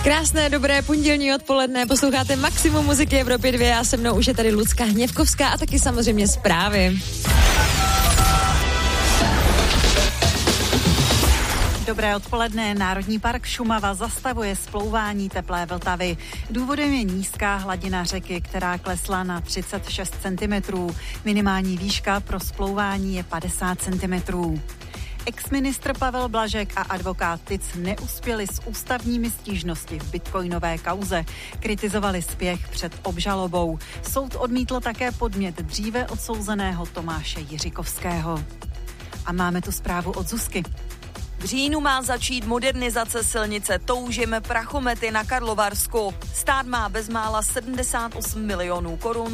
Krásné, dobré pondělní odpoledne, posloucháte Maximum muziky Evropy 2 a se mnou už je tady Lucka Hněvkovská a taky samozřejmě zprávy. Dobré odpoledne. Národní park Šumava zastavuje splouvání teplé Vltavy. Důvodem je nízká hladina řeky, která klesla na 36 cm. Minimální výška pro splouvání je 50 cm. Exministr Pavel Blažek a advokát Tic neuspěli s ústavními stížnosti v bitcoinové kauze. Kritizovali spěch před obžalobou. Soud odmítl také podnět dříve odsouzeného Tomáše Jiříkovského. A máme tu zprávu od Zuzky. V říjnu má začít modernizace silnice Toužim Prachomety na Karlovarsku. Stát má bezmála 78 milionů korun